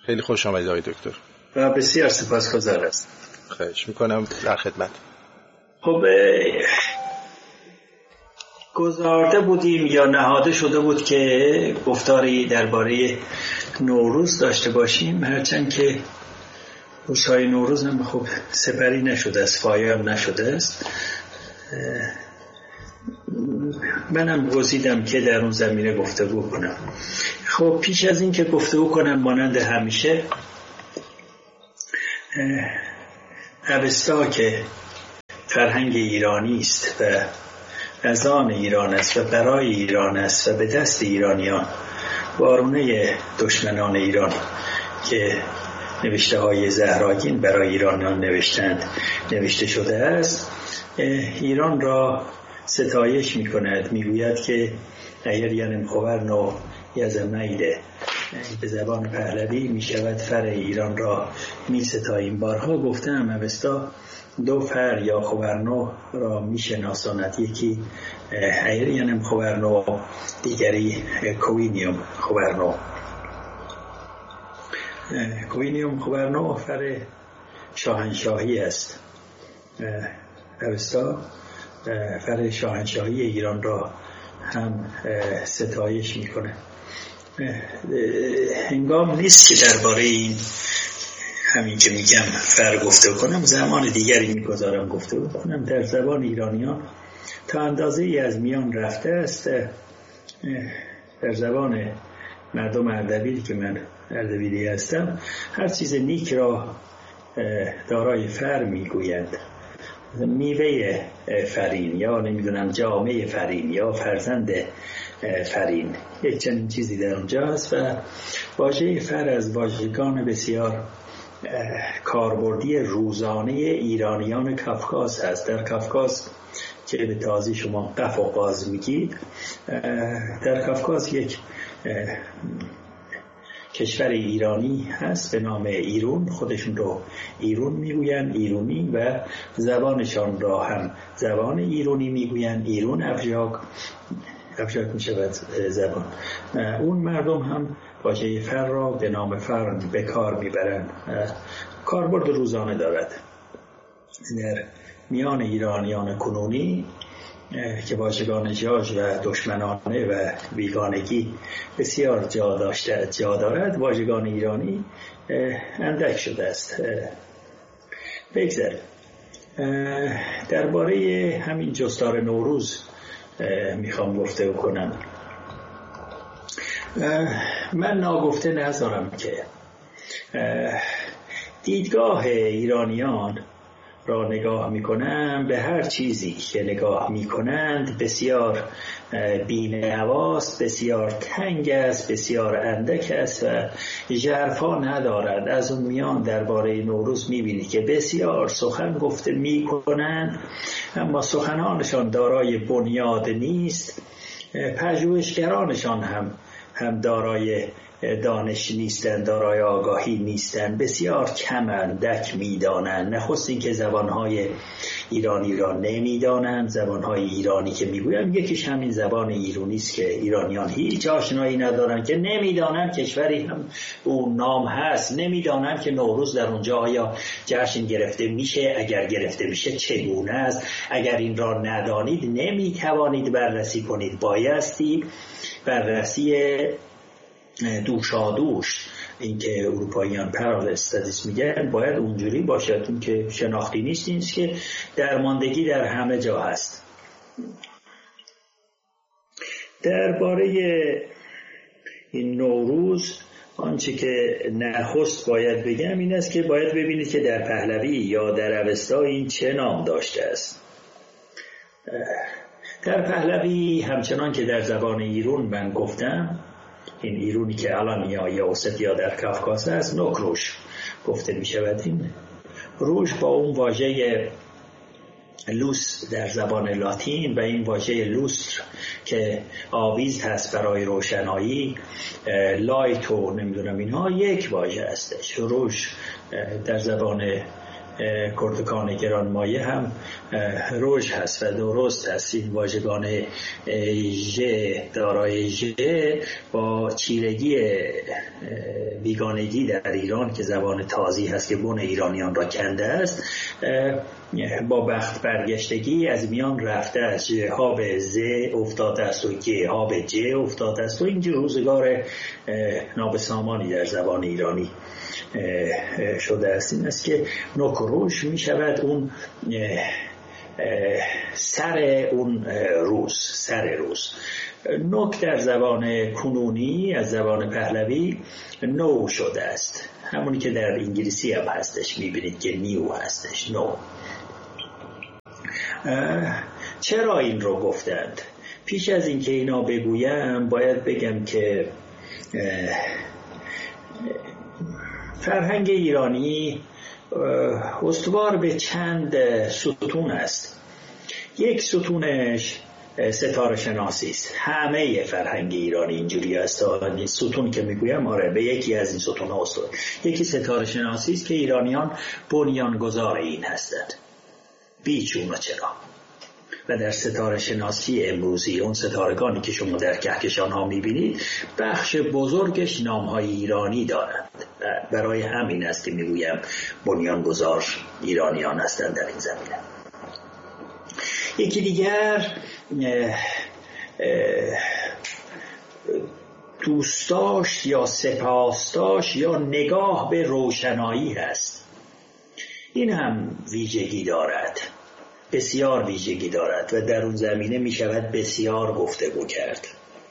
خیلی خوش آمدید آقای دکتر. و بسیار سپاسگزار هستم. خواهش میکنم، در خدمت. خب گزارده بودیم یا نهاده شده بود که گفتاری درباره نوروز داشته باشیم، هرچند که روزهای نوروز هم خب سپری نشده است، فایام نشده است. منم گزیدم که در اون زمینه گفتگو کنم. خب پیش از این که گفتگو کنم، مانند همیشه اوستا که فرهنگ ایرانی است و از آن ایران است و برای ایران است و به دست ایرانیان وارونه دشمنان ایران که نوشته های زهراگین برای ایرانیان نوشته شده است، ایران را ستایش می کند. می گوید که اگر ینم خوورنو یزمیده، به زبان پهلوی می شود فر ایران را می ستاییم. بارها گفتم اوستا دو فر یا خوورنو را می شناساند، یکی ایرینم خوورنو، دیگری کوینیوم خوورنو. کوینیوم خوورنو فر شاهنشاهی است. اوستا فر شاهنشاهی ایران را هم ستایش می کنه. هنگام نیست که درباره این همین که میگم فر گفته کنم، زمان دیگری میگذارم گفته کنم. در زبان ایرانیان تا اندازه ای از میان رفته است. در زبان مردم اردبیلی که من اردبیلی هستم، هر چیز نیک را دارای فر میگویند. میوه فرین یا نمیدونم جامعه فرین یا فرزند فرین، یک چنین چیزی در اونجا هست. و واژه فر از واژگان بسیار کاربردی روزانه ایرانیان کافکاز هست. در کافکاز که به تازی شما قف و قاز میگید، در کافکاز یک کشور ایرانی هست به نام ایرون، خودشون رو ایرون میگوین، ایرونی، و زبانشان را هم زبان ایرونی میگوین، ایرون افژاک میشود زبان. اون مردم هم واژه فر را به نام فر به کار میبرند. کاربرد روزانه دارد. در میان ایرانیان کنونی که واژگان جاج و دشمنانه و بیگانگی بسیار جا دارد، واژگان ایرانی اندک شده است. بگذاریم درباره همین جستار نوروز میخوام گفته کنم. من ناگفته نذارم که دیدگاه ایرانیان را نگاه میکنم، به هر چیزی که نگاه میکنند بسیار بی‌نواست، بسیار تنگ است، بسیار اندک است و ژرفا ندارد. از اون میان درباره نوروز میبینید که بسیار سخن گفته میکنند، اما سخنانشان دارای بنیاد نیست. پژوهشگرانشان هم دارای دانش نیستن، دارای آگاهی نیستن، بسیار کم اندک میدانند. نخست این که زبانهای ایرانی را نمیدانند. زبانهای ایرانی که میگویم یکیش همین زبان ایرانی است که ایرانیان هیچ آشنایی ندارند، که نمیدانند کشوری هم اون نام هست، نمیدانند که نوروز در اونجا آیا جشن گرفته میشه، اگر گرفته میشه چگونه است. اگر این را ندانید نمیتوانید بررسی کنید. بایستی بررسی دوشادوش، این که اروپاییان پرال استادیس میگن، باید اونجوری باشد. این که شناختی نیست، این که درماندگی در همه جا هست. درباره این نوروز آنچه که نخست باید بگم این است که باید ببینید که در پهلوی یا در اوستا این چه نام داشته است. در پهلوی همچنان که در زبان ایرون من گفتم، این ایرونی که الان یا اوستیا در کافکاز است، نوکروش گفته می شود. این روش با اون واژه لوس در زبان لاتین و این واژه لوستر که آویز هست برای روشنایی، لایت و نمیدونم اینها، یک واژه هستش. روش در زبان کردکان گرانمایه هم روژ هست و درست هست. این واژگان ژ دارای ژ با چیرگی بیگانگی در ایران که زبان تازی هست که بن ایرانیان را کنده است، با بخت برگشتگی از میان رفته است. ژ ها به ز افتاده است و گ ها به ج افتاده است و اینجور روزگار نابسامانی در زبان ایرانی شده است. این است که نوک و روش می شود اون سر اون روز. نوک در زبان کنونی از زبان پهلوی نو شده است، همونی که در انگلیسی هم هستش، میبینید که نیو هستش، نو. چرا این رو گفتند؟ پیش از اینکه اینا بگویم باید بگم که فرهنگ ایرانی استوار به چند ستون است. یک ستونش ستاره شناسی است. همه فرهنگ ایرانی اینجوری است. این ستون که میگویم آره به یکی از این ستون استوار. یکی ستاره شناسی است که ایرانیان بنیانگذار این هستند. بیچون و چرا. و در ستاره شناسی امروزی اون ستارگانی که شما در کهکشان ها میبینید بخش بزرگش نام های ایرانی دارند. برای همین است که میگویم بنیانگذار ایرانیان هستند در این زمینه. یکی دیگر دوستاش یا سپاسداش یا نگاه به روشنایی هست. این هم ویژگی دارد، بسیار ویژگی دارد و در اون زمینه می شود بسیار گفتگو کرد.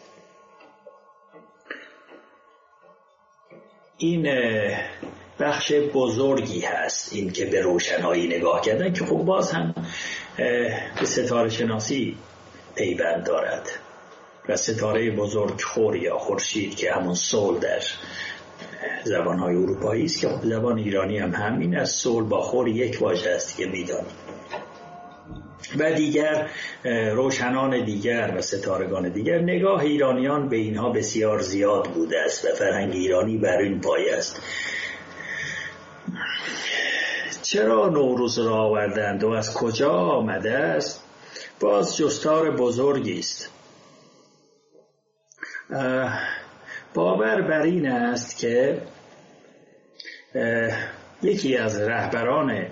این بخش بزرگی هست، این که به روشنایی نگاه کردن، که خب باز هم به ستاره شناسی پیوند دارد. و ستاره بزرگ خور یا خورشید که همون سول در زبانهای اروپایی است، که خب زبان ایرانی هم همین است. سول با خور یک واژه است که میدانید. و دیگر روشنان دیگر و ستارگان دیگر، نگاه ایرانیان به اینها بسیار زیاد بوده است و فرهنگ ایرانی بر این پایه است. چرا نوروز را آوردند و از کجا آمده است؟ باز جستار بزرگی است. باور بر این است که یکی از رهبران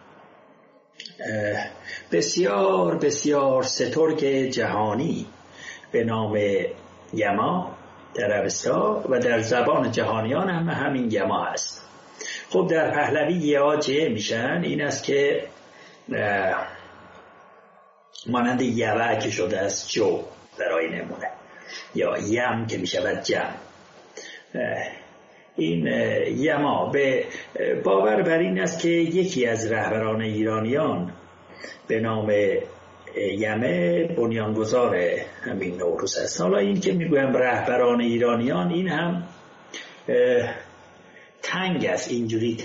بسیار بسیار سترگ جهانی به نام یما در اوستا و در زبان جهانیان هم همین یما است. خب در پهلوی یا جه میشن. این است که مانند یوه که شده است جو برای نمونه، یا یم که میشود جم. این یما به باور بر این است که یکی از رهبران ایرانیان به نام یمه بنیانگذار همین نوروز است. حالا این که میگویم رهبران ایرانیان، این هم تنگ است، اینجوری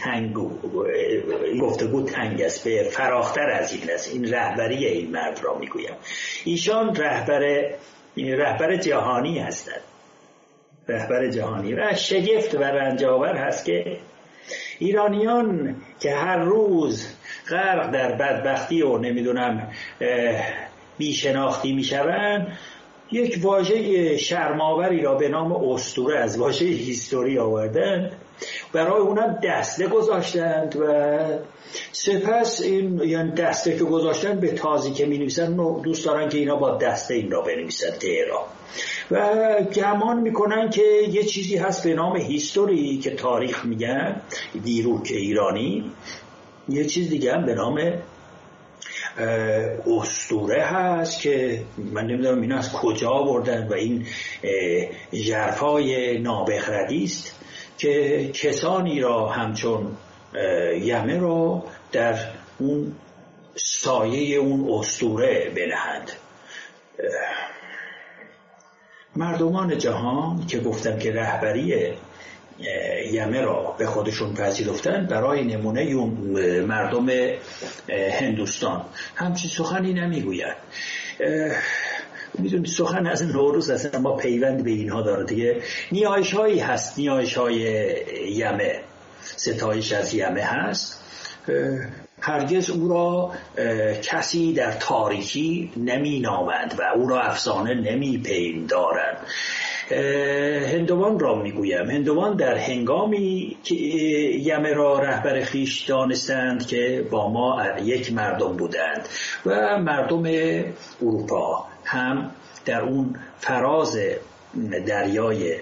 گفتگو تنگ است، به فراختر از این است. این رهبری این مرد را میگویم. ایشان رهبر جهانی هستند، رهبر جهانی. و شگفت و رنجاور هست که ایرانیان که هر روز غرق در بدبختی و نمیدونم بیشناختی میشوند، یک واژه شرماوری را به نام اسطوره از واژه هیستوری آوردند، برای اونم دسته گذاشتند و سپس این یعنی دسته که گذاشتن به تازی که می نویسن دوست دارن که اینا با دسته این را بنویسن تهران و گمان میکنن که یه چیزی هست به نام هیستوری که تاریخ میگن، دیروک ایرانی. یه چیز دیگه هم به نام اسطوره هست که من نمیدونم اینا از کجا آوردن و این ژرفای نابخردی است که کسانی را همچون یمه را در اون سایه اون اسطوره بنهند. مردمان جهان که گفتم که رهبری یمه را به خودشون پذیرفتن، برای نمونه مردم هندوستان همچین سخنی نمیگوید. میدونید سخن از نوروز اصلا ما پیوند به اینها داره دیگه. نیایش هایی هست، نیایش های یمه، ستایش از یمه هست هرگز او را کسی در تاریکی نمی نامند و او را افسانه نمی پیندارند. هندوان را میگویم، هندوان در هنگامی که یمه را رهبر خویش دانستند که با ما یک مردم بودند و مردم اروپا هم در اون فراز دریای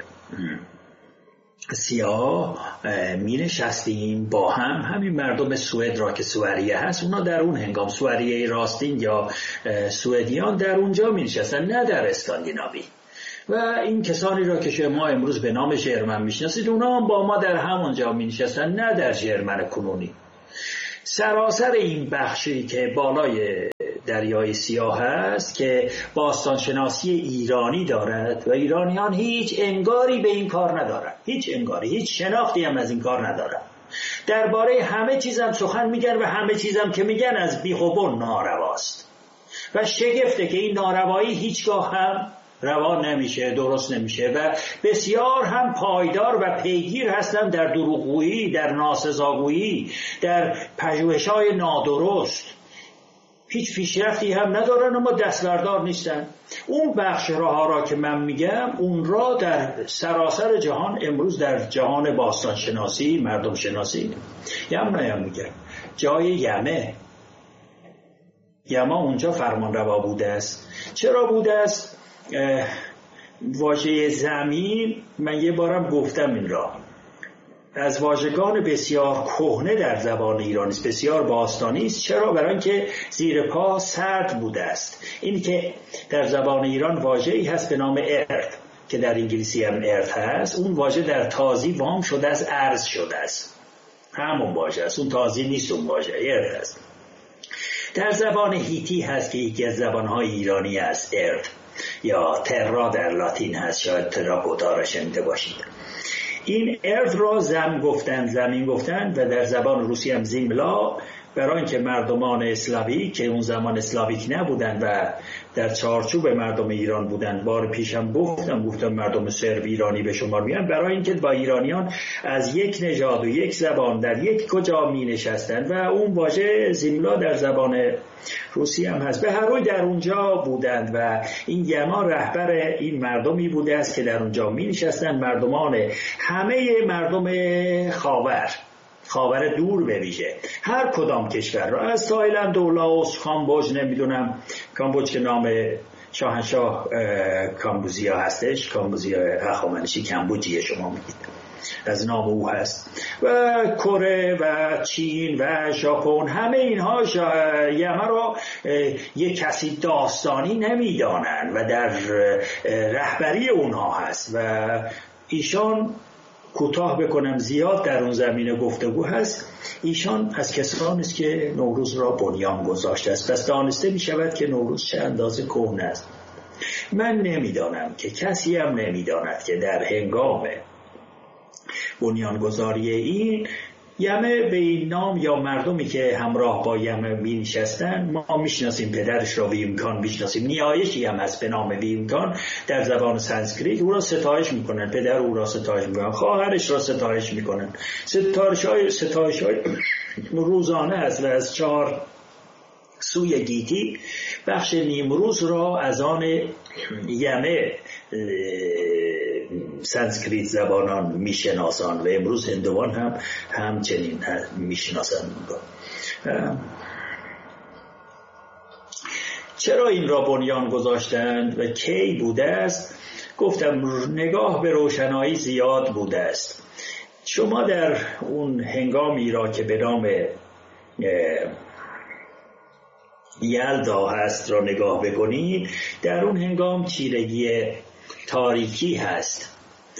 سیاه می نشستیم با همین مردم سوئد را که سوریه هست، اونا در اون هنگام سوریه راستین یا سوئدیان در اونجا می نشستن، نه در اسکاندیناوی. و این کسانی را که شما امروز به نام ژرمن میشناسید اونا هم با ما در همونجا می نشستن، نه در ژرمن کنونی. سراسر این بخشی که بالای دریای سیاه است که باستانشناسی ایرانی دارد و ایرانیان هیچ انگاری به این کار ندارند، هیچ انگاری، هیچ شناختی هم از این کار ندارند. درباره همه چیزم سخن میگن و همه چیزم که میگن از بیخ و بن نارواست و شگفته که این ناروایی هیچگاه هم روا نمیشه، درست نمیشه و بسیار هم پایدار و پیگیر هستن در دروغگویی، در ناسزاگویی، در پژوهش‌های نادرست. هیچ پیشرفتی هم ندارن اما دستبردار نیستن. اون بخش راه را که من میگم اون را در سراسر جهان امروز در جهان باستان شناسی، مردم شناسی میگم جای یمه اونجا فرمان روا بوده است. چرا بوده است؟ واژه زمین من یه بارم گفتم این را از واژگان بسیار کهنه در زبان ایرانی است، بسیار باستانی است. چرا؟ برای اینکه زیر پا سرد بوده است. این که در زبان ایران واژه‌ای هست به نام ارث که در انگلیسی هم ارث هست، اون واژه در تازی وام شده است، ارز شده است، همون واژه است، اون تازی نیست، اون واژه ارث است. در زبان هیتی هست که یکی از زبان‌های ایرانی است، ارث یا ترا در لاتین هست، شاید تراکوتا را شنیده باشید. این ارث را زمین گفتن و در زبان روسی هم زیملا، برای اینکه مردمان اسلاوی که اون زمان اسلاویک نبودن و در چارچوب مردم ایران بودن، بار پیشم گفتم مردم سرب ایرانی به شمار میان، برای اینکه با ایرانیان از یک نژاد و یک زبان در یک کجا می نشستن و اون واژه زیملا در زبان روسی هم هست، به هر روی در اونجا بودند و این یما رهبر این مردمی بوده است که در اونجا می نشستن، مردمان همه مردم خاور دور به ویژه، هر کدام کشور را، از تایلند و لاوس، کامبوج، نمیدونم کامبوج که نام شاهنشاه کامبوزیا هستش، کامبوزیا هخامنشی کامبوجیه شما میگید، از نام او هست، و کره و چین و ژاپن، همه اینها یمه را یک کسی داستانی نمیدانند و در رهبری اونها هست و ایشان، کوتاه بکنم زیاد در اون زمینه گفتگو هست، ایشان از کسانی است که نوروز را بنیان گذاشته است. پس دانسته می شود که نوروز چه اندازه کهنه است. من نمیدانم که کسی هم نمیداند که در هنگام بنیانگذاری این یمه به این نام یا مردمی که همراه با یمه می نشستن، ما میشناسیم پدرش را ویمکان میشناسیم، نیایشی هم هست به نام ویمکان در زبان سانسکریت، او را ستایش میکنن، پدر او را ستایش میکنن، خواهرش را ستایش میکنن، ستایش های روزانه است و از 4 سوی گیتی بخش نیمروز را از آن یمه سانسکریت زبانان میشناسند و امروز هندوان هم همچنین میشناسند. چرا این را بنیان گذاشتند و کی بوده است؟ گفتم نگاه به روشنایی زیاد بوده است. شما در اون هنگامی را که به نام یلدا هست را نگاه بکنید، در اون هنگام چیرگی تاریکی هست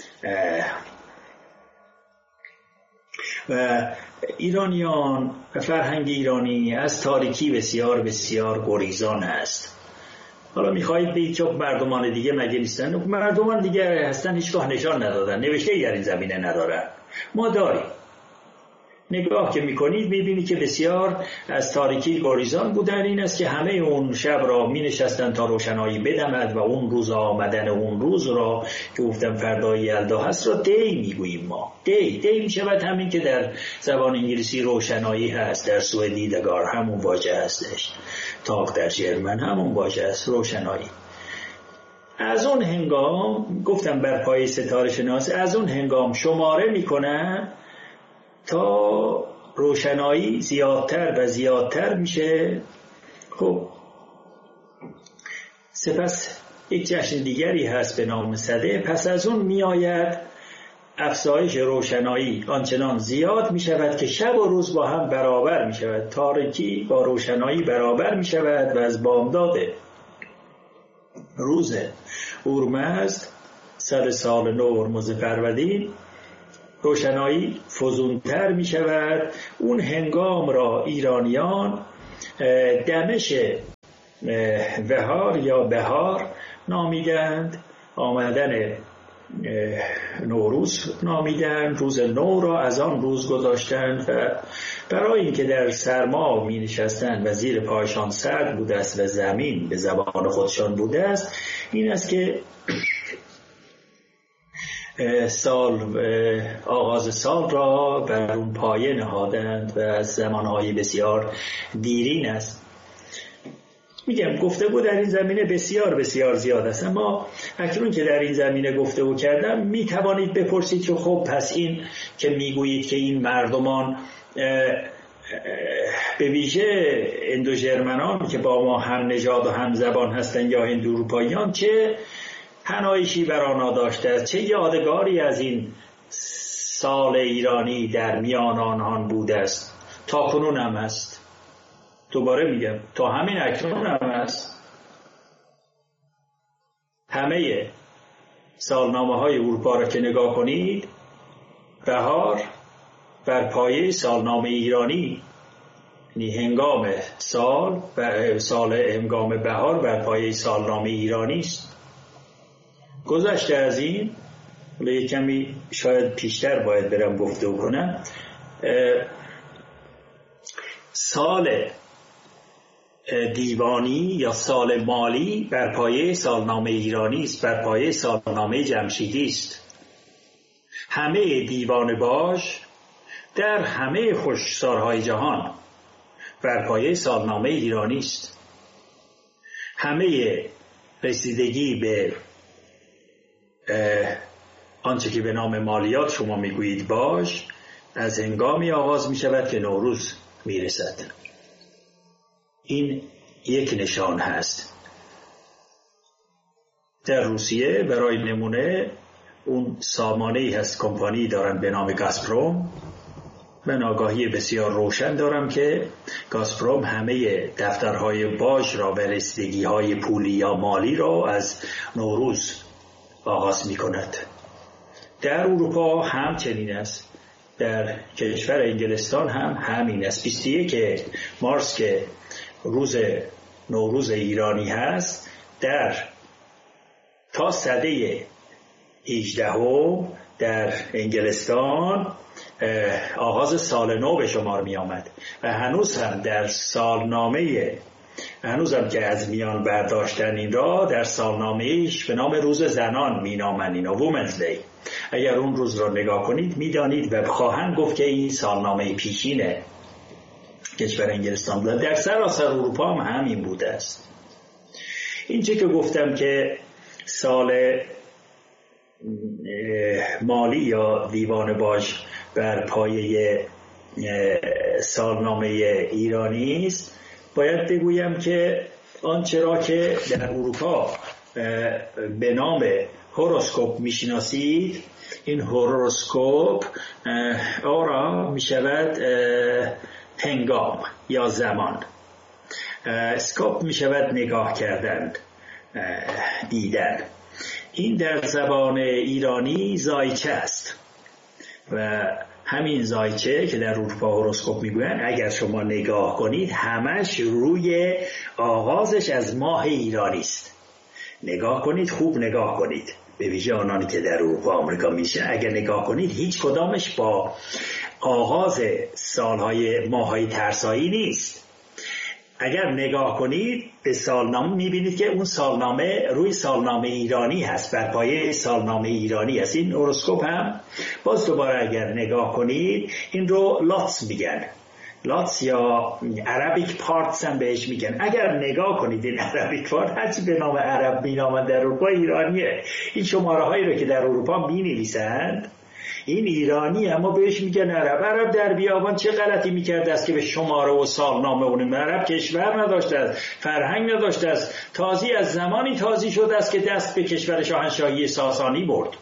و ایرانیان و فرهنگ ایرانی از تاریکی بسیار بسیار گریزان هست. حالا میخواهید بگید چون مردمان دیگه مگه نیستن؟ مردمان دیگه هستن هیچگاه نشان ندادن، نوشته در این زمینه ندارن. ما داریم نگاه که میکنید میبینید که بسیار از تاریکی گریزان بودن. این است که همه اون شب را می نشستن تا روشنایی بدمد و اون روز آمدن اون روز را که گفتم فردای یلدا هست را دی میگوییم ما. دی میشود همین که در زبان انگلیسی روشنایی هست، در سوئدی دگار همون واژه هستش، تاق در ژرمن همون واژه است، روشنایی. از اون هنگام گفتم بر پای ستاره شناس، از اون هنگام شماره میکنن تا روشنایی زیادتر و زیادتر میشه. خب سپس یک جشن دیگری هست به نام سده. پس از اون میآید افزایش روشنایی آنچنان زیاد می شود که شب و روز با هم برابر می شود، تاریکی با روشنایی برابر می شود و از بامداد روز اورمزد سر سال نو ارمز فروردین روشنایی فزونتر می شود. اون هنگام را ایرانیان دمش بهار یا بهار نامیدند، آمدن نوروز نامیدند، روز نو را از آن روز گذاشتند و برای اینکه در سرما می نشستند و زیر پایشان سرد بوده است و زمین به زبان خودشان بوده است، این است که آغاز سال را بر اون پایه نهادند و از زمانهای بسیار دیرین است. میگم گفتگو در این زمینه بسیار بسیار زیاد است، اما اکنون که در این زمینه گفتگو کردم میتوانید بپرسید که خب پس این که میگویید که این مردمان به ویژه اندوژرمنان که با ما هم نژاد و هم زبان هستند یا هندواروپاییان چه حنایشی بر آنها داشته است، چه یادگاری از این سال ایرانی در میان آنان بوده است، تا کنون هم هست. دوباره میگم تا همین اکنون هم هست. همه سالنامه های اروپا را که نگاه کنید، بهار بر پایه سالنامه ایرانی، یعنی هنگام سال و هنگام بهار بر پایه سالنامه ایرانی است. گذشته از این یک کمی شاید پیشتر باید برم گفتگو کنم. سال دیوانی یا سال مالی بر پایه سالنامه ایرانی است، بر پایه سالنامه جمشیدی است. همه دیوان باش در همه خشکسارهای جهان بر پایه سالنامه ایرانی است. همه رسیدگی به آنچه که به نام مالیات شما میگویید باش از هنگامی آغاز می شود که نوروز می رسد. این یک نشان هست. در روسیه برای نمونه اون سامانه‌ای هست، کمپانی دارن به نام گازپروم. من آگاهی بسیار روشن دارم که گازپروم همه دفترهای باج را و رسیدگی‌های پولی یا مالی را از نوروز آغاز می کند. در اروپا هم چنین است. در کشور انگلستان هم همین است. 21 مارس که روز نوروز ایرانی هست، در تا سده 18 در انگلستان آغاز سال نو به شمار می آمد و هنوز هم در سالنامه، هنوز هم که از میان برداشتن این را در سالنامه‌اش به نام روز زنان می نامند اینا، وومنز دی. اگر اون روز را نگاه کنید میدانید و خواهند گفت که این سالنامه پیشین کشور انگلستان بوده. در سراسر اروپا هم همین بوده است. این چه که گفتم که سال مالی یا دیوان باج بر پایه سالنامه ایرانی است، باید بگویم که آنچه را که در اروپا به نام هوروسکوپ میشناسید، این هوروسکوپ آرا می شود هنگام یا زمان، اسکوپ می شود نگاه کردن، دیدن. این در زبان ایرانی زایچه است و همین زایچه که در اروپا هوروسکوپ میگوین اگر شما نگاه کنید همش روی آغازش از ماه ایرانی است. نگاه کنید، خوب نگاه کنید، به ویژه آنانی که در اروپا آمریکا میشه، اگر نگاه کنید هیچ کدامش با آغاز ماهای ترسایی نیست. اگر نگاه کنید به سالنامه میبینید که اون سالنامه روی سالنامه ایرانی هست، بر پایه سالنامه ایرانی هست. این هوروسکوپ هم باز دوباره اگر نگاه کنید این رو لاتس میگن، لاتس یا عربیک پارتس هم بهش میگن. اگر نگاه کنید این عربیک پارت هرچی به نام عرب مینامن در اروپا ایرانیه. این شماره هایی رو که در اروپا مینویسند این ایرانی، اما بهش میگن عرب. عرب در بیابان چه غلطی میکرده است که به شماره و سالنامه اونم؟ عرب کشور نداشته است، فرهنگ نداشته است، تازی از زمانی تازی شده است که دست به کشور شاهنشاهی ساسانی برد.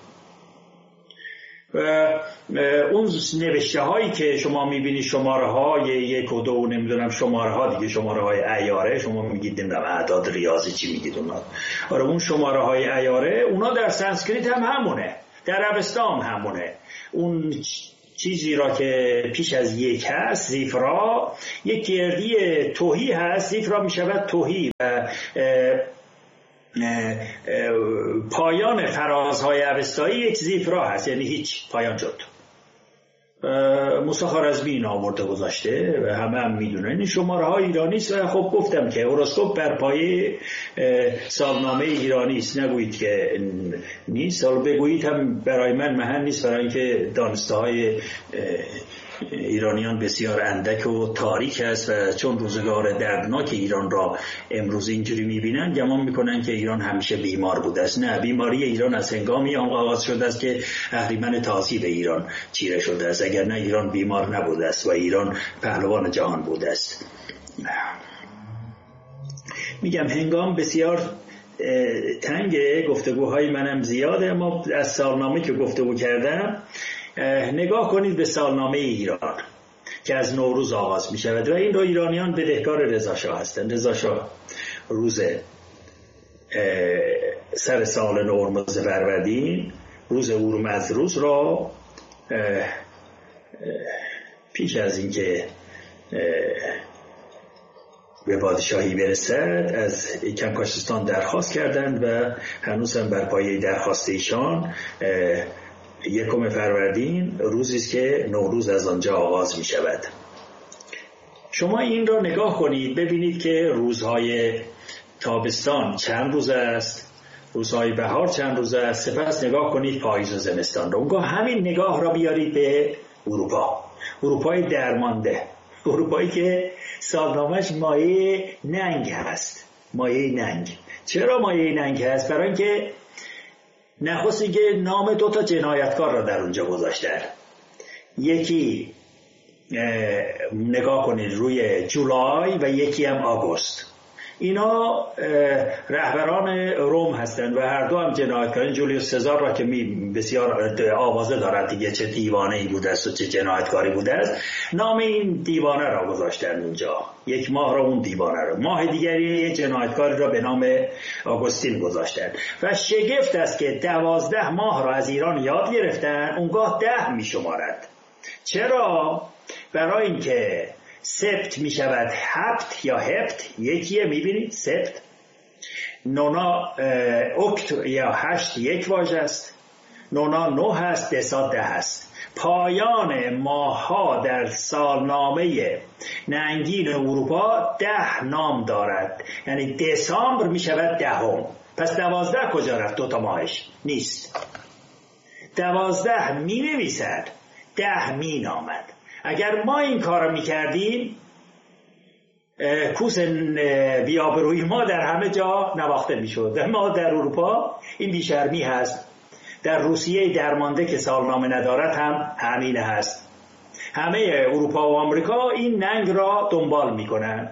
اون نوشته هایی که شما میبینید، شماره های 1 و 2 نمیدونم شماره ها دیگه، شماره های عیاره، شما میگید نمیدونم اعداد ریاضی چی میگید اونا، آره اون شماره های عیاره اونا در سانسکریت هم همونه، در عربستان همونه. اون چیزی را که پیش از 1 هست زیفرا، یک گردی توهی هست، زیفرا میشود توهی و پایان فرازهای اوستایی یک زیفرا هست، یعنی هیچ پایان شد. موسی خوارزمی این آورده گذاشته و همه هم میدونن این شماره های ایرانی است. و خب گفتم که هوروسکوپ بر پایه سالنامه ایرانی است، نگویید که نیست، حالا بگویید هم برای من مهم نیست، برای اینکه دانسته های ایرانیان بسیار اندک و تاریک است و چون روزگار دردناک ایران را امروز اینجوری میبینن گمان میکنن که ایران همیشه بیمار بوده است. نه، بیماری ایران از هنگامی آغاز شده است که اهریمن تازی به ایران چیره شده است، اگر نه ایران بیمار نبوده است و ایران پهلوان جهان بوده است. میگم هنگام بسیار تنگ، گفتگوهای منم زیاده، اما از سالنامه که گفتگو کردم نگاه کنید به سالنامه ایران که از نوروز آغاز می شود و این رو ایرانیان بدهکار رضا شاه هستند. رضا شاه روز سر سال نوروز فروردین، روز اورمزروز را پیش از اینکه به پادشاهی برسد از کمکاشستان درخواست کردند و هنوز هم بر پایه درخواست ایشان 1 فروردین روزی است که نوروز از آنجا آغاز می شود. شما این را نگاه کنید ببینید که روزهای تابستان چند روز است، روزهای بهار چند روز است، سپس نگاه کنید پاییز و زمستان را. اونگاه همین نگاه را بیارید به اروپا، اروپای درمانده، اروپایی که سالنامه‌اش مایه ننگ هست. مایه ننگ. چرا مایه ننگ هست؟ برای اینکه نخست اینکه نام 2 جنایتکار را در اونجا گذاشتن. یکی نگاه کنید روی جولای و یکی هم آگوست. اینا رهبران روم هستند و هر دو هم جنایتکاران. جولیوس سزار را که بسیار آوازه دارد دیگه، چه دیوانه‌ای بوده است و چه جنایتکاری بوده است، نام این دیوانه را گذاشتند اونجا. 1 ماه را اون دیوانه را، ماه دیگری یک جنایتکاری را به نام آگوستین گذاشتند. و شگفت است که 12 ماه را از ایران یاد گرفتن، اونگاه 10 می شمارد. چرا؟ برای اینکه سبت می شود هفت یا هفت، یکیه، می بینید سبت. نونا اکت یا 8 یک واژه است، نونا 9 هست، دسات 10 هست. پایان ماها در سالنامه ننگین اروپا 10 نام دارد، یعنی دسامبر می شود 10. پس 12 کجا رفت؟ 2 ماهش نیست. 12 می نویسد، 10 می نامد. اگر ما این کار رو میکردیم کوس بیابروی ما در همه جا نواخته میشد. ما در اروپا این بیشرمی هست. در روسیه درمانده که سالنامه ندارد هم همین هست. همه اروپا و آمریکا این ننگ را دنبال میکنن.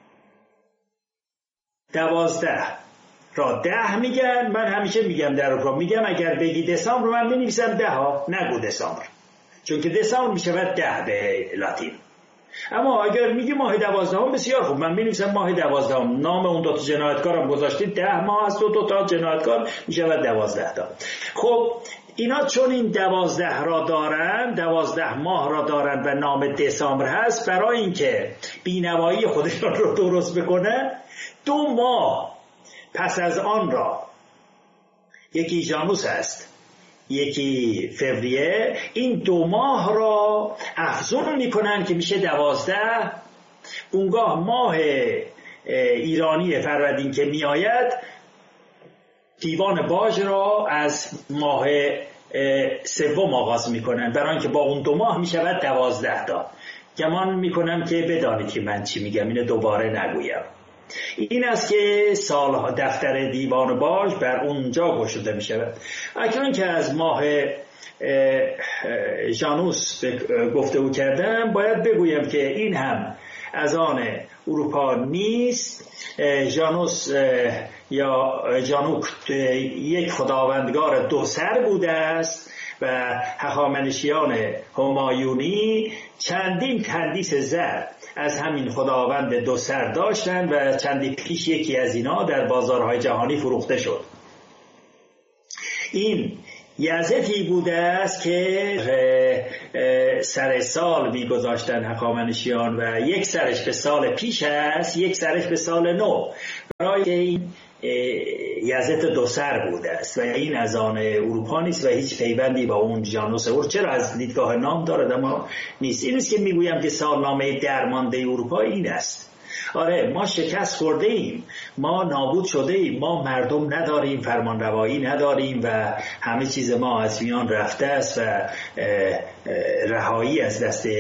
12 را 10 میگن. من همیشه میگم در اروپا، میگم اگر بگی دسامبر من مینویسم 10 ها، نگو دسامبر، چون که دسامبر میشود 10 به لاتین. اما اگر میگی ماه 12 بسیار خوب، من می‌نویسم ماه 12، نام اون 2 جنایتکارم گذاشتید، 10 ماه از 2 جنایتکار میشود 12 تا. خب اینا چون این 12 را دارن، 12 ماه را دارن و نام دسامبر هست، برای اینکه بینوایی خودشون رو درست بکنن 2 ماه پس از آن را، یکی ژانوس هست، یکی فوریه، این 2 ماه را افزون میکنن که میشه 12. اونگاه ماه ایرانی فروردین که میآید، دیوان باج را از ماه 3 آغاز میکنن، برای اینکه با اون 2 ماه میشود 12 تا. گمان میکنم که بدانید که من چی میگم، اینو دوباره نگویم. این است که سالها دفتر دیوان باج بر اونجا گشوده میشود. اکنون که از ماه ژانوس گفتگو کردم، باید بگویم که این هم از آن اروپا نیست. ژانوس یا جانوک یک خداوندگار 2 سر بوده است و هخامنشیان همایونی چندین تندیس زر از همین خداوند 2 سر داشتند و چندی پیش یکی از اینا در بازارهای جهانی فروخته شد. این یزدی بوده است که سر سال میگذاشتن هخامنشیان و یک سرش به سال پیش است، یک سرش به سال نو، برای این یزد 2 سر بوده است و این از آن اروپا نیست و هیچ پیوندی با اون جانوس چرا از دیدگاه نام دارد اما نیست. این است که میگویم که سالنامه درمانده اروپا این است. آره، ما شکست خورده ایم، ما نابود شده ایم، ما مردم نداریم، فرمانروایی نداریم و همه چیز ما از میان رفته است و رهایی از دست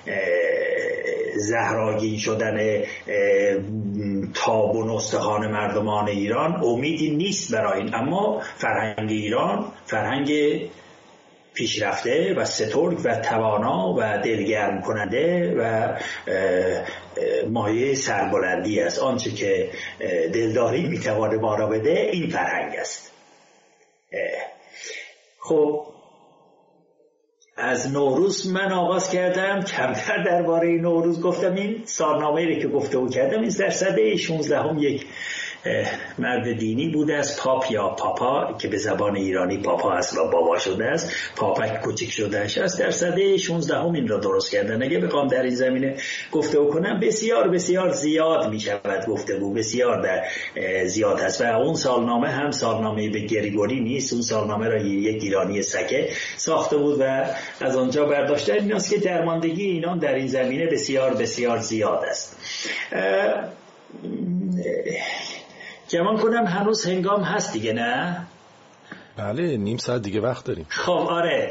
زهراگین شدن تاب و نستخوان مردمان ایران امیدی نیست برای این. اما فرهنگ ایران فرهنگ پیشرفته و سترگ و توانا و دلگرم کننده و مایه سربلندی است. آنچه که دلداری میتواند ما را بده این فرهنگ است. خب از نوروز من آغاز کردم، کمتر درباره نوروز گفتم. این سالنامه‌ای رو که گفتگو کردم، این در سده 16 یک مرد دینی بوده است، پاپ یا پاپا که به زبان ایرانی پاپا است و بابا شده است، پاپک کوچک شدهش است. در سده 16 این را درست کردن. اگه بخوام در این زمینه گفتگو کنم بسیار بسیار زیاد می شود، گفتگو بسیار زیاد است و اون سالنامه هم سالنامه به گریگوری نیست. اون سالنامه را یک ایرانی سکه ساخته بود و از آنجا برداشته. این است که درماندگی اینان در این زمینه بسیار بسیار زیاد است. گمان کنم هنوز هنگام هست دیگه، نه؟ بله، نیم ساعت دیگه وقت داریم. خب آره،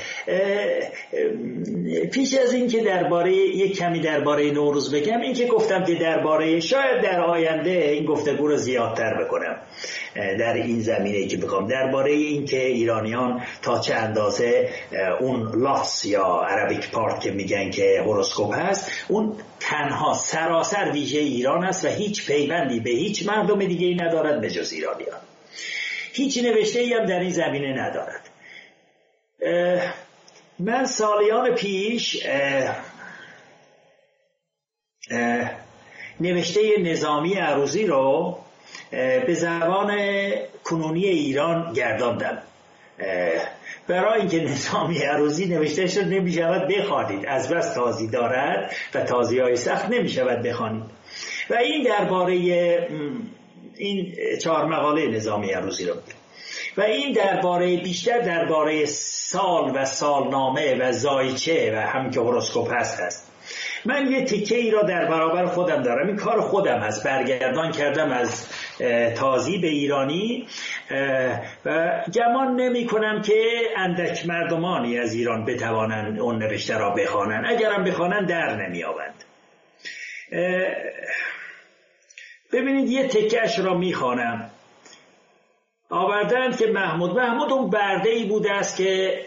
پیش از این که یک کمی درباره نوروز بگم، این که گفتم که شاید در آینده این گفتگو رو زیادتر بکنم در این زمینه که بخوام درباره این که ایرانیان تا چه اندازه اون لاس یا عربیک پارت که میگن که هوروسکوپ هست، اون تنها سراسر ویژه ایران است و هیچ پیوندی به هیچ مردم دیگه ای ندارد به جز ایرانیان. هیچ نوشته ای هم در این زمینه ندارد. من سالیان پیش نوشته نظامی عروضی رو به زبان کنونی ایران گرداندم. برای اینکه نظامی عروضی نوشته شد نمی شود بخوانید، از بس تازی دارد و تازی های سخت نمی شود بخوانید. و این درباره این 4 مقاله نظامی عروضی رو و این بیشتر درباره سال و سالنامه و زایچه و هم که هوروسکوپ هست. من یه تیکه ای را در برابر خودم دارم، این کار خودم هست، برگردان کردم از تازی به ایرانی و گمان نمی کنم که اندک مردمانی از ایران بتوانند اون نوشته را بخوانند. اگرم بخوانند در نمی آوند. ببینید یه تکهش را می خوانم. آوردند که محمود اون برده‌ای بوده است که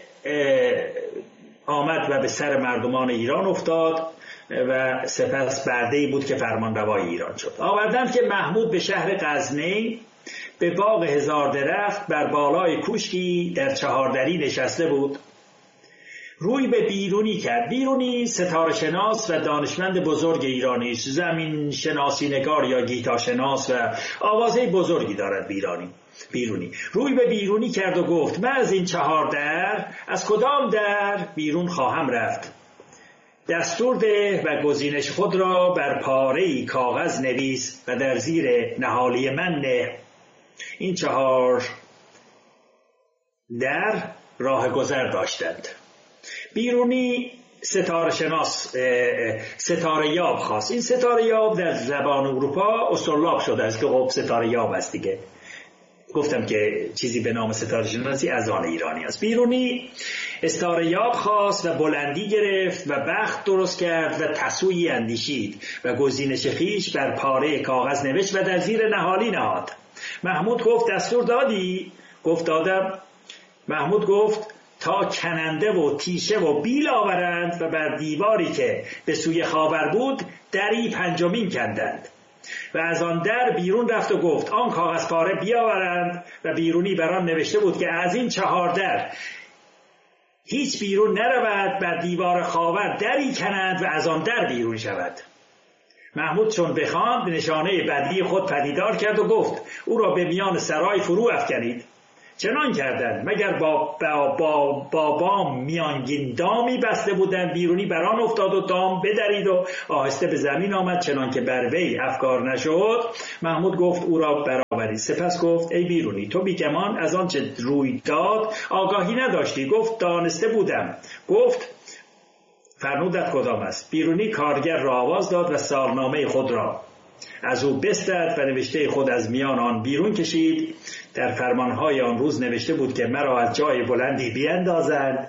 آمد و به سر مردمان ایران افتاد و سپس برده‌ای بود که فرمانروای ایران شد. آوردند که محمود به شهر غزنی به باغ 1000 درخت بر بالای کوشکی در چهاردری نشسته بود. روی به بیرونی کرد. بیرونی ستاره شناس و دانشمند بزرگ ایرانی است، زمین شناسی نگار یا گیتا شناس و آوازه بزرگی دارد. بیرونی روی به بیرونی کرد و گفت: من از این 4 در از کدام در بیرون خواهم رفت؟ دستور ده و گزینش خود را بر پاره‌ای کاغذ نویس و در زیر نهالی من نه. این 4 در راه گذر داشتند. بیرونی ستاره شناس، ستاره یاب خواست. این ستاره یاب در زبان اروپا استرلاب شده است که خب ستاره یاب است دیگه. گفتم که چیزی به نام ستاره شناسی از آن ایرانی است. بیرونی ستاره یاب خواست و بلندی گرفت و بخت درست کرد و تسویی اندیشید و گزینش خویش بر پاره کاغذ نوشت و در زیر نهالی نهاد. محمود گفت دستور دادی؟ گفت دادم. محمود گفت تا کننده و تیشه و بیل آورند و بر دیواری که به سوی خاور بود دری پنجمین کندند و از آن در بیرون رفت و گفت آن کاغذ پاره بیاورند و بیرونی بر آن نوشته بود که از این 4 در هیچ بیرون نرود، بر دیوار خاور دری کنند و از آن در بیرون شود. محمود چون بخواند نشانه بدی خود پدیدار کرد و گفت او را به میان سرای فرو افکنید. چنان کردند مگر با بام میانگین دامی بسته بودند. بیرونی بران افتاد و دام بدرید و آهسته به زمین آمد چنان که بر وی افکار نشد. محمود گفت او را برآورید. سپس گفت ای بیرونی تو بیگمان از آن چه روی داد آگاهی نداشتی؟ گفت دانسته بودم. گفت فرمودت کدام است؟ بیرونی کارگر را آواز داد و سالنامه خود را از او بستد و نوشته خود از میان آن بیرون کشید. در فرمانهای آن روز نوشته بود که مرا از جای بلندی بیندازند،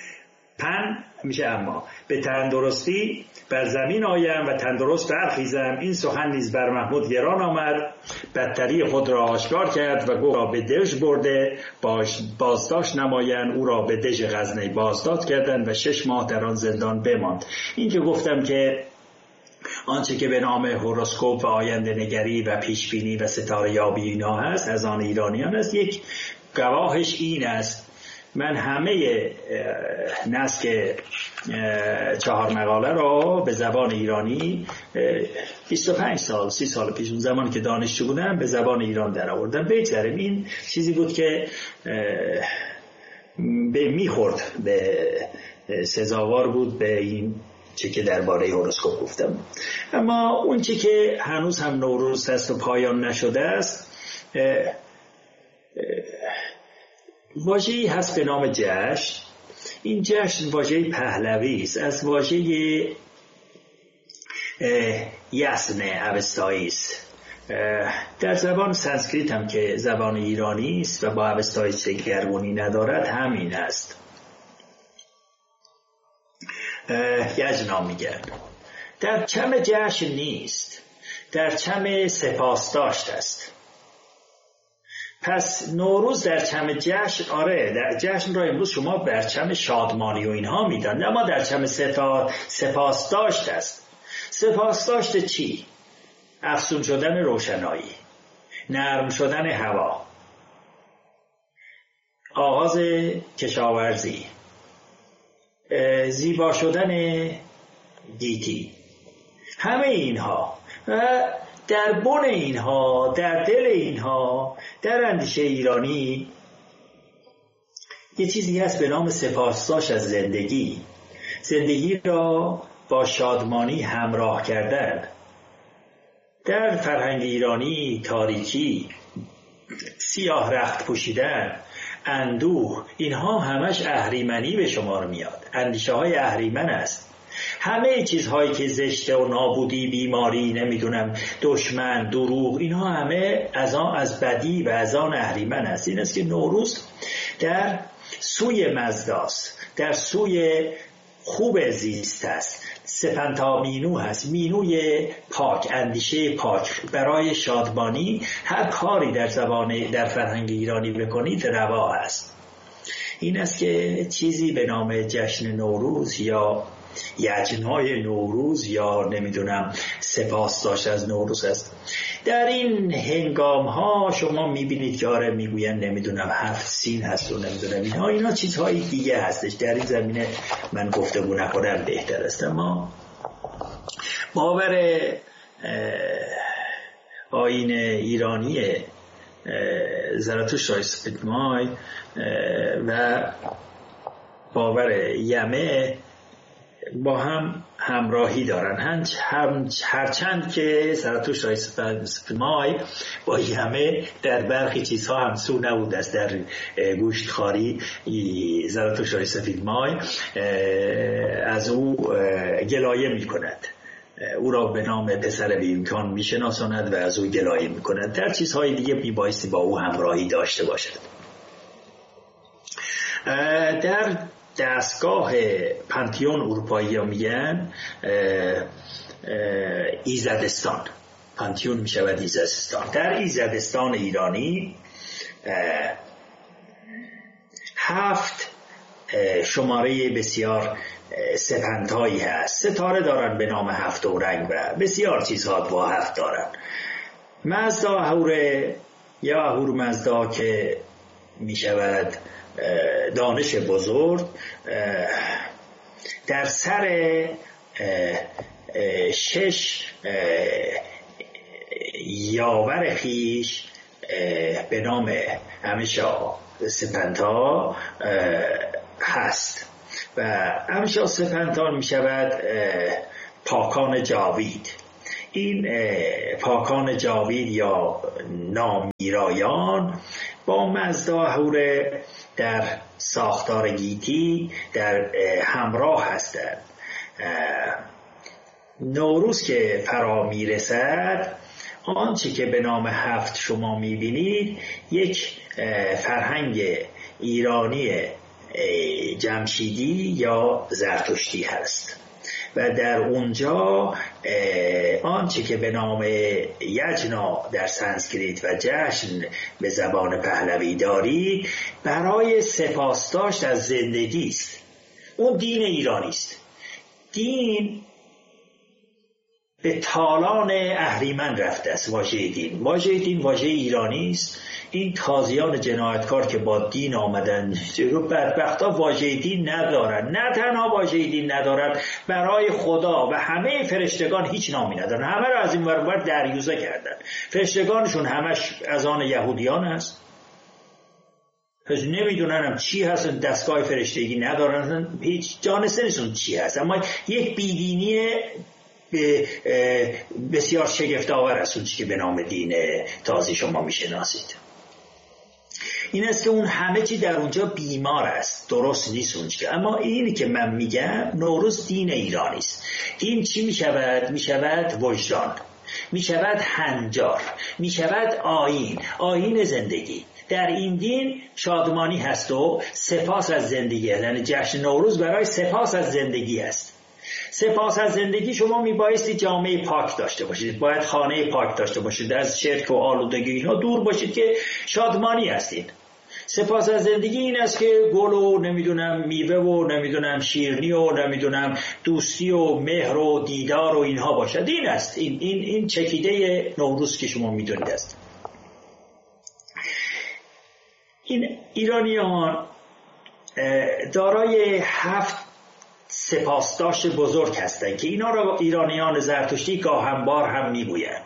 میشه اما به تندرستی بر زمین آیم و تندرست برخیزم. این سخن نیز بر محمود گران آمد. بدتری خود را آشکار کرد و گفت را به دژ برده بازداشت نمایند. او را به دژ غزنی بازداشت کردند و 6 ماه در آن زندان بماند. این که گفتم که آنچه که به نام هوروسکوپ و آینده نگری و پیشبینی و ستاره یابی اینا هست از آن ایرانیان است. یک گواهش این است من همه نسک 4 مقاله را به زبان ایرانی 25 سال 30 سال پیش اون زمانی که دانشجو بودم به زبان ایران در آوردم. بگذاریم این چیزی بود که میخورد به سزاوار بود به این چه که درباره هوروسکوپ گفتم. اما اون چه که هنوز هم نوروز هست و پایان نشده است، واژه‌ای هست به نام جشن. این جشن واژه پهلوی است، از واژه یسن اوستایی است. در زبان سانسکریت هم که زبان ایرانی است و با اوستایی دگرگونی ندارد همین است. یجنا میگن در چم جشن نیست، در چم سپاسداشت است. پس نوروز در چم جشن، آره در جشن را امروز شما در چم شادمانی و اینها میدن، اما در چم سپاسداشت است. سپاسداشت چی؟ افزون شدن روشنایی، نرم شدن هوا، آغاز کشاورزی، زیبا شدن گیتی، همه اینها و در بن اینها، در دل اینها، در اندیشه ایرانی یه چیزی هست به نام سپاسداشت از زندگی. زندگی را با شادمانی همراه کردن. در فرهنگ ایرانی تاریکی، سیاه رخت پوشیدن، اندوه، اینها همش اهریمنی به شمار میاد. اندیشه های اهریمن است. همه چیزهایی که زشته و نابودی، بیماری، نمیدونم دشمن، دروغ، اینها همه از بدی و از آن اهریمن است. این است که نوروز در سوی مزداست، در سوی خوب زیست است. سپنتا مینو هست، مینوی پاک، اندیشه پاک. برای شادمانی هر کاری در فرهنگ ایرانی بکنید روا است. این است که چیزی به نام جشن نوروز یا یجنای نوروز یا نمیدونم سپاسداشت از نوروز است. در این هنگام ها شما میبینید که آره میگوین نمیدونم 7 سین هست و نمیدونم اینا چیزهای دیگه هستش. در این زمینه من گفتگو نکنم بهتر است. اما باور آیین ایرانی زراتشت اسپیدمای و باور یمه با هم همراهی دارن. هرچند که زرتشت سفیدمای با همه در برخی چیزها همسو نبود است. در گوشتخواری زرتشت سفیدمای از او گلایه می کند، او را به نام پسر بی امکان می شناساند و از او گلایه می کند. در چیزهای دیگه می بایستی با او همراهی داشته باشد. در دستگاه پانتیون اروپایی ها میگن ایزدستان، پانتیون می شود ایزدستان. در ایزدستان ایرانی 7 شماره بسیار سپندهایی هست. ستاره دارن به نام 7 رنگ و بسیار چیزها با 7 دارن. مزدا اهوره یا اهور مزدا که می شود دانش بزرگ، در سر 6 یاور خیش به نام همیشا سپندها هست و همیشا سپندها می شود پاکان جاوید. این پاکان جاوید یا نامیرایان با مزدا اهوره در ساختار گیتی در همراه هستند. نوروز که فرا میرسد، آنچه که به نام 7 شما میبینید یک فرهنگ ایرانی جمشیدی یا زرتشتی هست و در اونجا آنچه که به نام یجنا در سانسکریت و جشن به زبان پهلوی داری برای سپاسداشت از زندگی است. اون دین ایرانی است. دین به تالان اهریمن رفته است. واژه دین واژه ایرانی است. این تازیان جنایتکار که با دین آمدن جلو بدبختا واژه دین ندارن. نه تنها واژه دین ندارن، برای خدا و همه فرشتگان هیچ نامی ندارن. همه را از این ور اون ور دریوزه کردن. فرشتگانشون همش از آن یهودیان هست. پس نمیدونن هم چی هست. دستگاه فرشتگی ندارن، هیچ جانسنشون چی هست. اما یک بیدینی بسیار شگفت‌آور است اون چی که به نام دین تازی شما میشناسید. این است که اون همه چی در اونجا بیمار است، درست نیست اونجا. اما اینی که من میگم نوروز دین ایرانی است. دین چی میشود؟ میشود وجدان، میشود هنجار، میشود آیین زندگی. در این دین شادمانی هست و سپاس از زندگی، یعنی جشن نوروز برای سپاس از زندگی است. سپاس از زندگی شما میبایستی جامعه پاک داشته باشید، باید خانه پاک داشته باشید، از شرک و آلودگی اینها دور باشید که شادمانی هستید. سپاس از زندگی این است که گل و نمیدونم میوه و نمیدونم شیرنی و نمیدونم دوستی و مهر و دیدار و اینها باشد. این است این چکیده نوروز که شما میدونید است. این ایرانیان دارای 7 سپاسداشت بزرگ هستند که اینا را ایرانیان زرتشتی گاهنبار هم میگویند.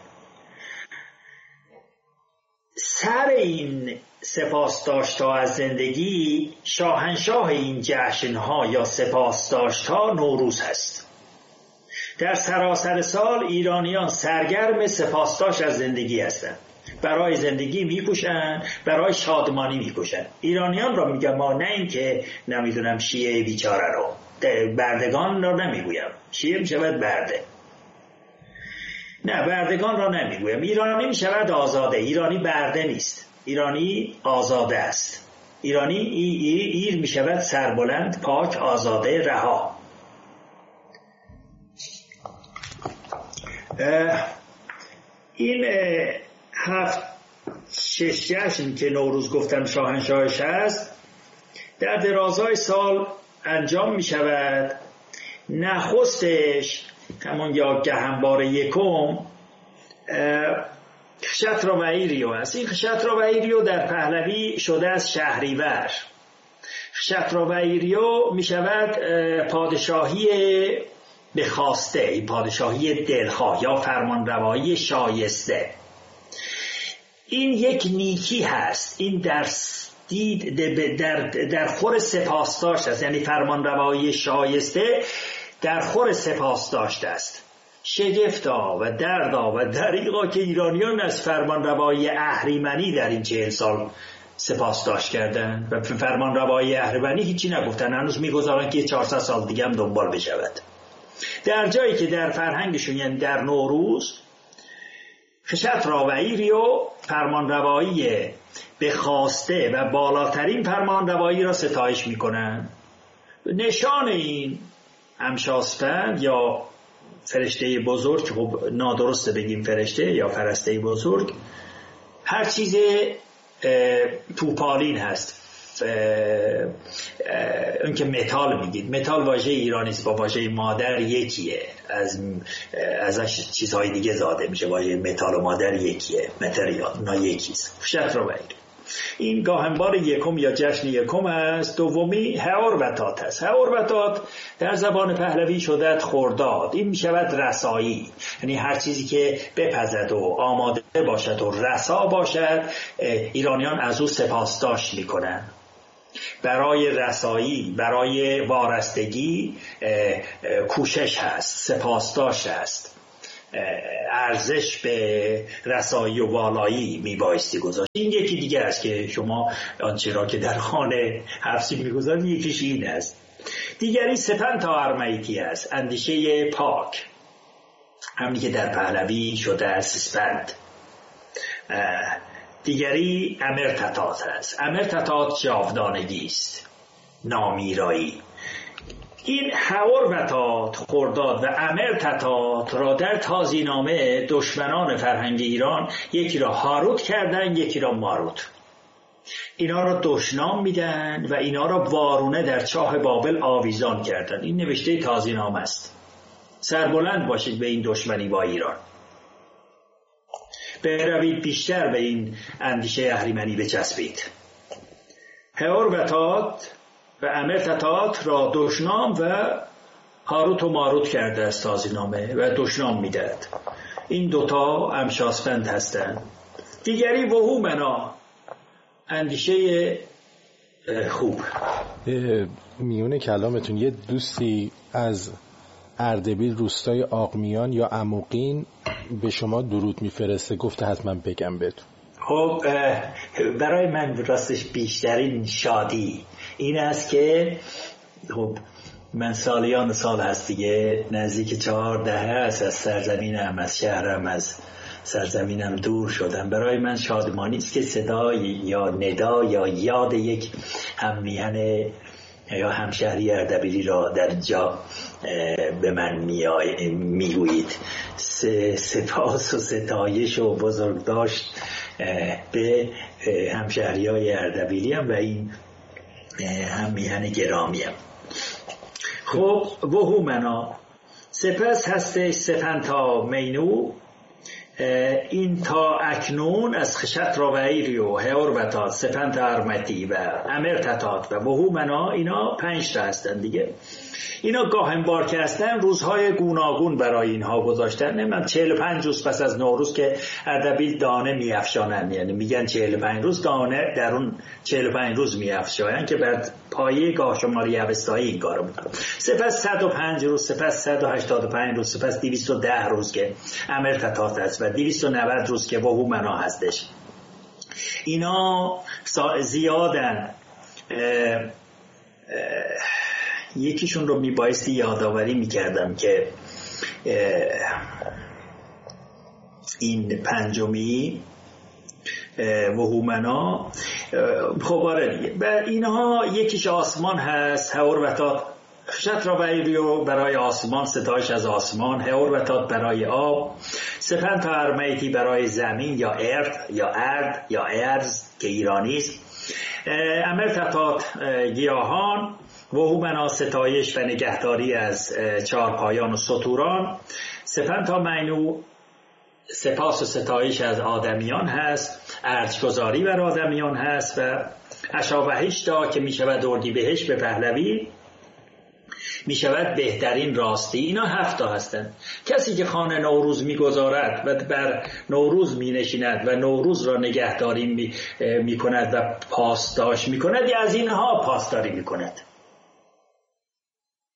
سر این سپاسداشت‌ها از زندگی، شاهنشاه این جشن‌ها یا سپاسداشت‌ها نوروز هست. در سراسر سال ایرانیان سرگرم سپاسداشت از زندگی هستند. برای زندگی میکوشن، برای شادمانی میکوشن. ایرانیان را میگم، ما نه این که نمیدونم شیعه بیچاره رو، بردگان را نمیگویم. شیعه میشود برده، نه بردگان را نمیگویم. ایرانی میشود آزاده. ایرانی برده نیست، ایرانی آزاده است. ایرانی ایر میشود سربلند، پاک، آزاده، رها. این 6 جشن که نوروز گفتم شاهنشاهش هست، در درازای سال انجام می شود. نخستش همون یا گهنبار یکم خشترآوریو هست. این خشترآوریو در پهلوی شده از شهریور. خشترآوریو می شود پادشاهی به خواسته، پادشاهی دلخواه یا فرمانروایی شایسته. این یک نیکی هست. این در خور سپاسداشت است، یعنی فرمانروایی شایسته در خور سپاس داشته است. شگفتا و دردا و دریغا که ایرانیان از فرمانروایی اهریمنی در این 40 سال سپاس داشت کردن و فرمانروایی اهریمنی هیچی نگفتن، هنوز میگذارن که 400 سال دیگه هم دنبال بشود. در جایی که در فرهنگشون، یعنی در نوروز، خشت و ایریو فرمانروایی به خواسته و بالاترین فرمانروایی را ستایش میکنن. نشان این امشاسپند یا فرشته بزرگ، خب نادرسته بگیم فرشته یا فرسته بزرگ، هر چیز توپالین هست. اون که متال میگید، متال واژه ایرانی است، با واژه مادر یکیه، ازش چیزهای دیگه زاده میشه. واژه متال و مادر یکیه، متریال نا یکیست. شط رو بگیر. این گاهنبار یکم یا جشن یکم است. دومی هئوروتات است. هئوروتات در زبان پهلوی شدت خرداد. این میشود رسایی، یعنی هر چیزی که بپزد و آماده باشد و رسا باشد، ایرانیان از او سپاسداشت میکنن. برای رسایی، برای وارستگی کوشش هست، سپاسداشت هست، ارزش به رسایی و والایی میبایستی گذاشت. این یکی دیگه است که شما آنچه را که در خانه حفظی میگذارید، یکیش این است. دیگری سپنتا ارمیتی است، اندیشه پاک، همونی که در پهلوی شده است سپند. دیگری امرتتات است. امرتتات جاودانگی است، نامیرایی. این هئوروتات خرداد و امرتتات را در تازی‌نامه دشمنان فرهنگ ایران یکی را هاروت کردن، یکی را ماروت. اینا را دشنام میدن و اینا را وارونه در چاه بابل آویزان کردن. این نوشته تازی‌نامه است. سربلند باشید به این دشمنی با ایران. بروید بیشتر به این اندیشه اهریمنی بچسبید. هئوروتات و امرتتات را دشنام و هاروت و ماروت کرده است تازی‌نامه و دشنام میدهد. این دوتا امشاسپند هستند. دیگری وهومنا، اندیشه خوب. میونه کلامتون یه دوستی از اردبیل روستای آقمیان یا عموقین به شما درود میفرسته، گفته حتما بگم بهتون. خب برای من راستش بیشترین شادی این است که خب من سالیان سال هست دیگه، نزدیک 4 دهه است از سرزمینم، از شهرم، از سرزمینم دور شدم. برای من شادمانی است که صدای یا ندا یا یاد یک هممیهن یا همشهری اردبیلی را در جا به من میگویید. سپاس و ستایش و بزرگداشت به همشهریای اردبیلیم و این هممیهن گرامیم. خب وهومنا، سپس هستش سپنتا مینو. این تا اکنون از خشت و ایریو، هئوروتات، سپنتا ارمیتی و امرتتات و وهومنا، اینا 5 تا هستن دیگه. اینا گاهنبار که هستن روزهای گوناگون برای اینها گذاشتن. من 45 روز پس از نوروز که اردبیل دانه میافشانن، یعنی میگن 45 روز دانه در اون 45 روز میافشانن که بر پایه گاه شماری اوستایی این کارو میکنن. سپس 105 روز، سپس 185 روز، سپس 210 روز که امرتتات است و 290 روز که وهومنا هستش. اینا زیادن. یکیشون رو میبایستی یادآوری میکردم که این پنجمی وهومنا، خب آره دیگه. و اینها یکیش آسمان هست، هئوروتات خشت و ایریو برای آسمان، ستایش از آسمان، هئوروتات برای آب، سپنتا ارمیتی برای زمین یا ارد یا ارد یا ارز که ایرانی است، امرتتات گیاهان، وهومنا ستایش و نگهداری از چهارپایان و ستوران، سپنتا مینو سپاس و ستایش از آدمیان هست، ارجگذاری بر آدمیان هست و اشاوهشتا که می شود اردیبهشت به پهلوی، می شود بهترین راستی. اینا 7 تا هستند. کسی که خانه نوروز می گذارد و بر نوروز می نشیند و نوروز را نگهداری می کند و پاسداشت می کند، یا از اینها پاسداری می کند.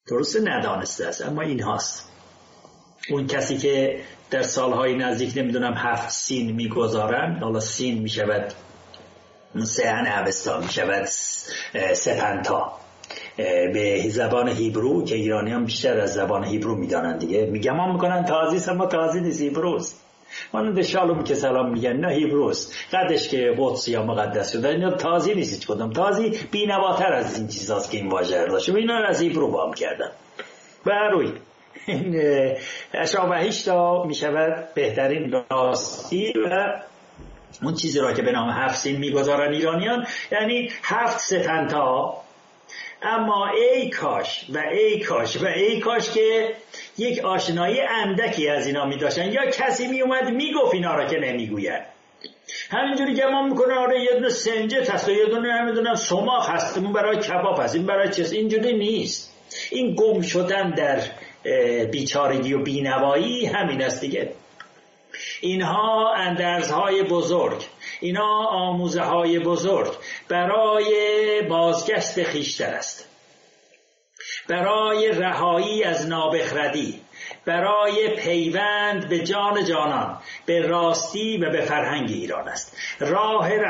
درسته ندانسته است، اما این هاست. اون کسی که در سالهای نزدیک نمیدونم 7 سین میگذارن، حالا سین میشود سهن اوستا، میشود سپنتا به زبان هیبرو که ایرانیان بیشتر از زبان هیبرو میدانن دیگه، میگمان میکنن تازی، اما تازی نیست، هیبروست. مانند شالوم که سلام میگن، نه هیبروست. قدش که قدس یا مقدس شده، اینا تازی نیست کدام. تازی بی‌نواتر از این چیزاست که این واژه رو داشته، اینا رو از هیبرو وام کردن. بروی این اشابهیشتا میشود بهترین راستی و اون چیزی را که به نام 7 سین میگذارن ایرانیان، یعنی 7 ستنتا. اما ای کاش و ای کاش و ای کاش که یک آشنایی اندکی از اینا می داشتن، یا کسی می اومد میگفت اینا را که نمیگوید. همینجوری گمان میکنه آره یه دونه سنجت هست و یه دونه نمیدونم سماق هست، اون برای کباب هست، این برای چیز. اینجوری نیست. این گم شدن در بیچارگی و بینوایی همین است دیگه. اینها اندرزهای بزرگ، اینا آموزه های بزرگ برای بازگشت خویشتن است، برای رهایی از نابخردی، برای پیوند به جان جانان، به راستی و به فرهنگ ایران است. راه